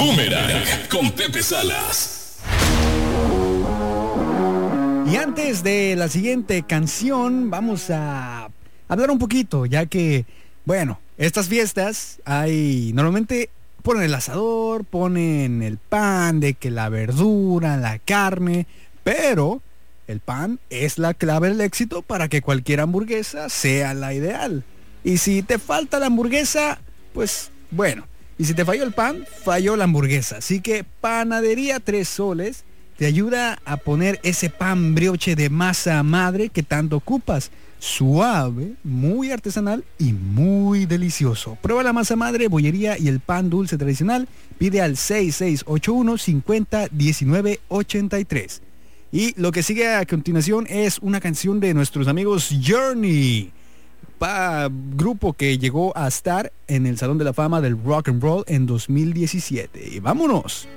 Boomerang con Pepe Salas. Y antes de la siguiente canción, vamos a hablar un poquito, ya que, bueno, estas fiestas normalmente ponen el asador, ponen el pan, de que la verdura, la carne, pero el pan es la clave del éxito para que cualquier hamburguesa sea la ideal. Y si te falta la hamburguesa, pues bueno, y si te falló el pan, falló la hamburguesa. Así que Panadería Tres Soles te ayuda a poner ese pan brioche de masa madre que tanto ocupas. Suave, muy artesanal y muy delicioso. Prueba la masa madre, bollería y el pan dulce tradicional. Pide al 6681 50 19 83. Y lo que sigue a continuación es una canción de nuestros amigos Journey, grupo que llegó a estar en el Salón de la Fama del Rock and Roll en 2017. Y vámonos.